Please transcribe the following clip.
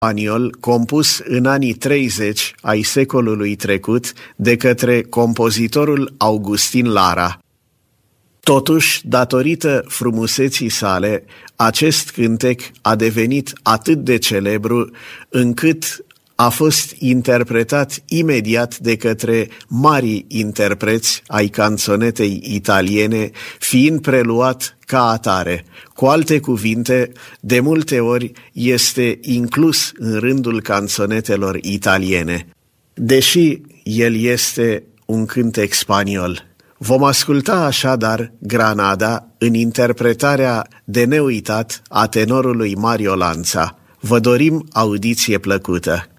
spaniol compus în anii 30 ai secolului trecut de către compozitorul Augustin Lara. Totuși, datorită frumuseții sale, acest cântec a devenit atât de celebru încât a fost interpretat imediat de către mari interpreți ai canțonetei italiene, fiind preluat ca atare. Cu alte cuvinte, de multe ori este inclus în rândul canțonetelor italiene, deși el este un cântec spaniol. Vom asculta așadar Granada în interpretarea de neuitat a tenorului Mario Lanza. Vă dorim audiție plăcută!